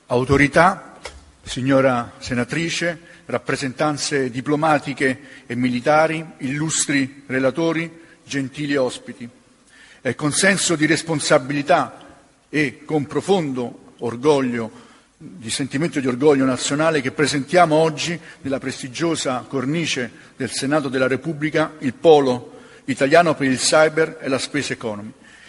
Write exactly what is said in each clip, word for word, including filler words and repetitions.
Autorità, signora senatrice, rappresentanze diplomatiche e militari, illustri relatori, gentili ospiti. È con senso di responsabilità e con profondo orgoglio, di sentimento di orgoglio nazionale che presentiamo oggi nella prestigiosa cornice del Senato della Repubblica il Polo italiano per il cyber e la space economy.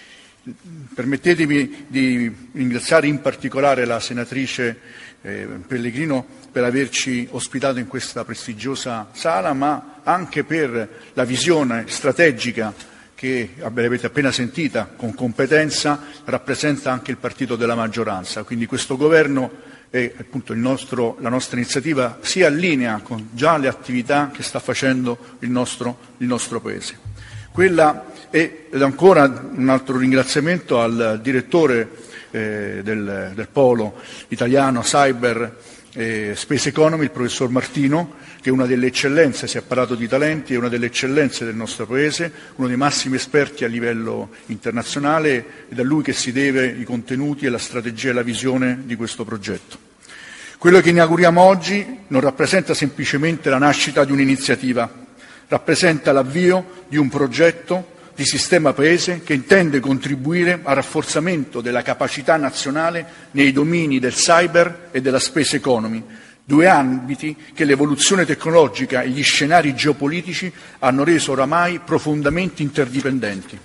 Permettetemi di ringraziare in particolare la senatrice eh, Pellegrino per averci ospitato in questa prestigiosa sala, ma anche per la visione strategica che avete appena sentita, con competenza, rappresenta anche il partito della maggioranza. Quindi questo governo e appunto il nostro, la nostra iniziativa si allinea con già le attività che sta facendo il nostro, il nostro Paese. Quella e, ed ancora un altro ringraziamento al direttore eh, del, del Polo italiano Cyber e Space Economy, il professor Martino, che è una delle eccellenze, si è parlato di talenti, è una delle eccellenze del nostro Paese, uno dei massimi esperti a livello internazionale, ed è a lui che si deve i contenuti e la strategia e la visione di questo progetto. Quello che inauguriamo oggi non rappresenta semplicemente la nascita di un'iniziativa, rappresenta l'avvio di un progetto di sistema Paese che intende contribuire al rafforzamento della capacità nazionale nei domini del cyber e della space economy, due ambiti che l'evoluzione tecnologica e gli scenari geopolitici hanno reso oramai profondamente interdipendenti.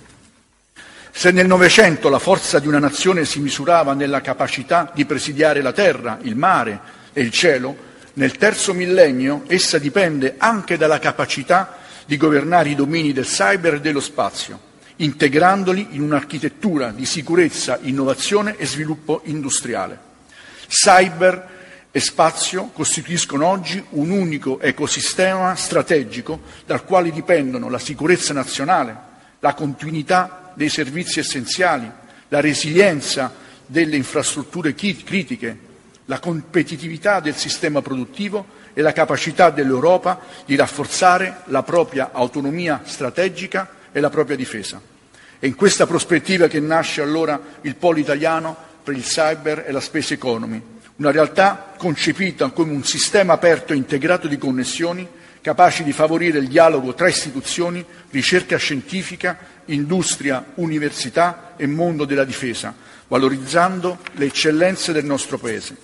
Se nel Novecento la forza di una nazione si misurava nella capacità di presidiare la terra, il mare e il cielo, nel terzo millennio essa dipende anche dalla capacità di governare i domini del cyber e dello spazio, integrandoli in un'architettura di sicurezza, innovazione e sviluppo industriale. Cyber e spazio costituiscono oggi un unico ecosistema strategico dal quale dipendono la sicurezza nazionale, la continuità dei servizi essenziali, la resilienza delle infrastrutture critiche, la competitività del sistema produttivo e la capacità dell'Europa di rafforzare la propria autonomia strategica e la propria difesa. È in questa prospettiva che nasce allora il Polo italiano per il cyber e la space economy, una realtà concepita come un sistema aperto e integrato di connessioni capaci di favorire il dialogo tra istituzioni, ricerca scientifica, industria, università e mondo della difesa, valorizzando le eccellenze del nostro Paese.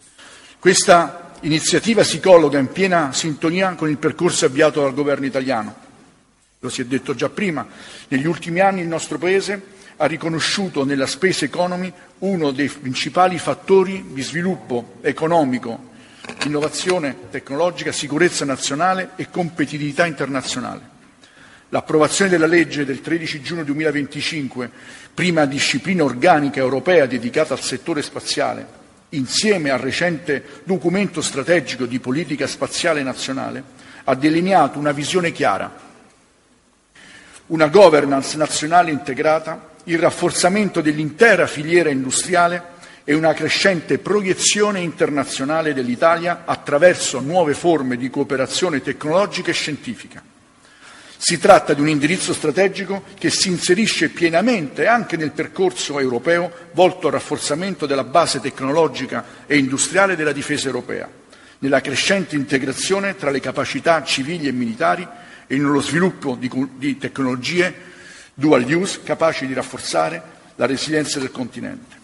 Questa iniziativa si colloca in piena sintonia con il percorso avviato dal governo italiano. Lo si è detto già prima, negli ultimi anni il nostro Paese ha riconosciuto nella space economy uno dei principali fattori di sviluppo economico, innovazione tecnologica, sicurezza nazionale e competitività internazionale. L'approvazione della legge del tredici giugno duemilaventicinque, prima disciplina organica europea dedicata al settore spaziale, insieme al recente documento strategico di politica spaziale nazionale, ha delineato una visione chiara, una governance nazionale integrata, il rafforzamento dell'intera filiera industriale e una crescente proiezione internazionale dell'Italia attraverso nuove forme di cooperazione tecnologica e scientifica. Si tratta di un indirizzo strategico che si inserisce pienamente anche nel percorso europeo volto al rafforzamento della base tecnologica e industriale della difesa europea, nella crescente integrazione tra le capacità civili e militari e nello sviluppo di, di tecnologie dual use capaci di rafforzare la resilienza del continente.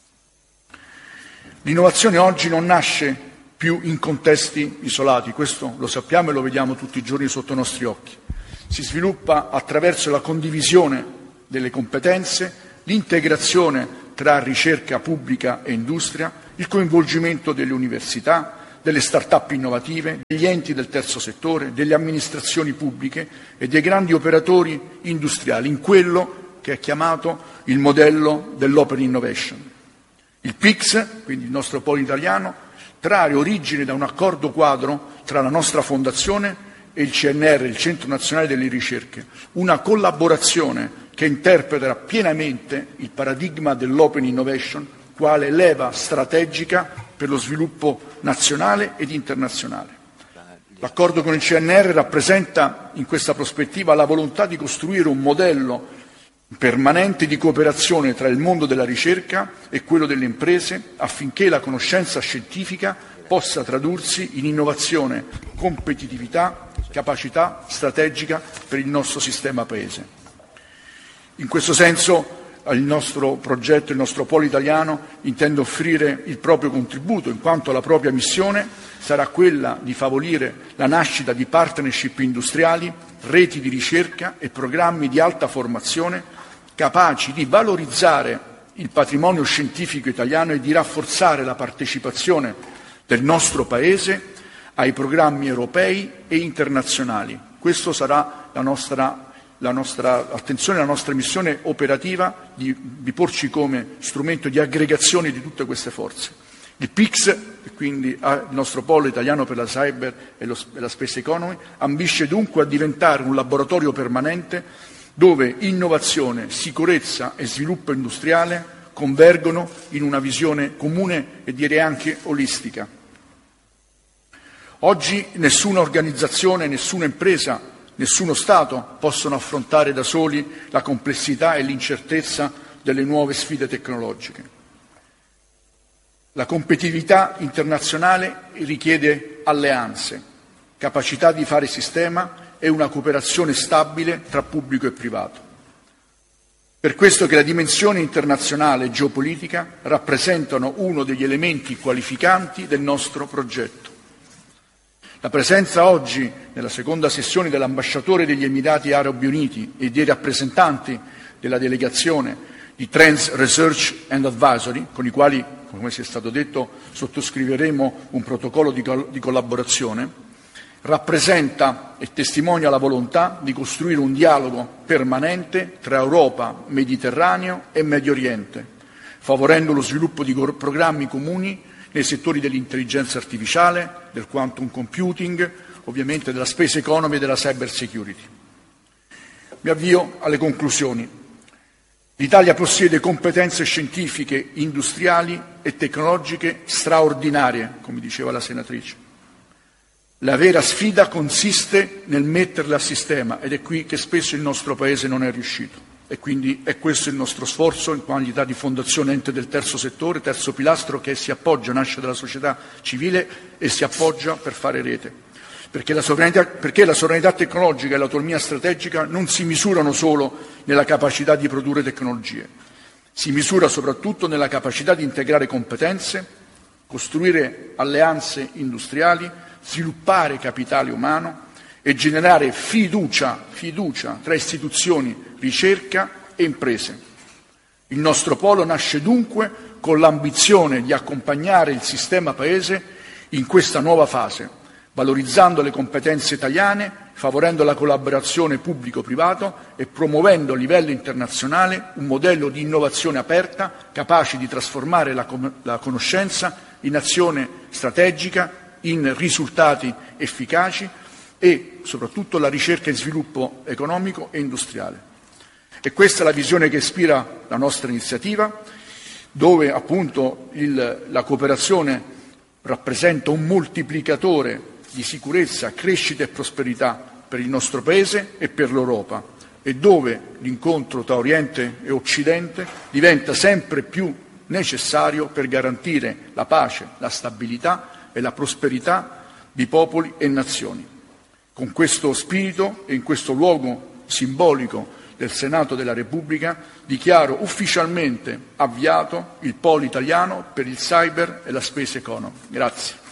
L'innovazione oggi non nasce più in contesti isolati, questo lo sappiamo e lo vediamo tutti i giorni sotto i nostri occhi. Si sviluppa attraverso la condivisione delle competenze, l'integrazione tra ricerca pubblica e industria, il coinvolgimento delle università, delle start-up innovative, degli enti del terzo settore, delle amministrazioni pubbliche e dei grandi operatori industriali, in quello che è chiamato il modello dell'Open Innovation. Il P I C S, quindi il nostro polo italiano, trae origine da un accordo quadro tra la nostra fondazione e il C N R, il Centro Nazionale delle Ricerche, una collaborazione che interpreta pienamente il paradigma dell'Open Innovation quale leva strategica per lo sviluppo nazionale ed internazionale. L'accordo con il C N R rappresenta in questa prospettiva la volontà di costruire un modello permanente di cooperazione tra il mondo della ricerca e quello delle imprese affinché la conoscenza scientifica possa tradursi in innovazione, competitività, capacità strategica per il nostro sistema Paese. In questo senso il nostro progetto, il nostro polo italiano intende offrire il proprio contributo, in quanto la propria missione sarà quella di favorire la nascita di partnership industriali, reti di ricerca e programmi di alta formazione capaci di valorizzare il patrimonio scientifico italiano e di rafforzare la partecipazione del nostro Paese ai programmi europei e internazionali. Questa sarà la nostra La nostra attenzione, la nostra missione operativa di, di porci come strumento di aggregazione di tutte queste forze. Il P I C S, e quindi il nostro polo italiano per la cyber e, lo, e la space economy, ambisce dunque a diventare un laboratorio permanente dove innovazione, sicurezza e sviluppo industriale convergono in una visione comune e direi anche olistica. Oggi nessuna organizzazione, nessuna impresa, nessuno Stato possono affrontare da soli la complessità e l'incertezza delle nuove sfide tecnologiche. La competitività internazionale richiede alleanze, capacità di fare sistema e una cooperazione stabile tra pubblico e privato. Per questo che la dimensione internazionale e geopolitica rappresentano uno degli elementi qualificanti del nostro progetto. La presenza oggi, nella seconda sessione, dell'ambasciatore degli Emirati Arabi Uniti e dei rappresentanti della delegazione di Trends Research and Advisory, con i quali, come si è stato detto, sottoscriveremo un protocollo di, col- di collaborazione, rappresenta e testimonia la volontà di costruire un dialogo permanente tra Europa, Mediterraneo e Medio Oriente, favorendo lo sviluppo di co- programmi comuni nei settori dell'intelligenza artificiale, del quantum computing, ovviamente della space economy e della cyber security. Mi avvio alle conclusioni. L'Italia possiede competenze scientifiche, industriali e tecnologiche straordinarie, come diceva la senatrice. La vera sfida consiste nel metterle a sistema ed è qui che spesso il nostro Paese non è riuscito. E quindi è questo il nostro sforzo in qualità di fondazione ente del terzo settore, terzo pilastro che si appoggia, nasce dalla società civile e si appoggia per fare rete. Perché la sovranità, perché la sovranità tecnologica e l'autonomia strategica non si misurano solo nella capacità di produrre tecnologie, si misura soprattutto nella capacità di integrare competenze, costruire alleanze industriali, sviluppare capitale umano e generare fiducia, fiducia tra istituzioni, ricerca e imprese. Il nostro polo nasce dunque con l'ambizione di accompagnare il sistema Paese in questa nuova fase, valorizzando le competenze italiane, favorendo la collaborazione pubblico-privato e promuovendo a livello internazionale un modello di innovazione aperta capace di trasformare la, com- la conoscenza in azione strategica, in risultati efficaci e soprattutto la ricerca e sviluppo economico e industriale. E questa è la visione che ispira la nostra iniziativa, dove appunto il, la cooperazione rappresenta un moltiplicatore di sicurezza, crescita e prosperità per il nostro Paese e per l'Europa, e dove l'incontro tra Oriente e Occidente diventa sempre più necessario per garantire la pace, la stabilità e la prosperità di popoli e nazioni. Con questo spirito e in questo luogo simbolico del Senato della Repubblica dichiaro ufficialmente avviato il polo italiano per il cyber e la space economy. Grazie.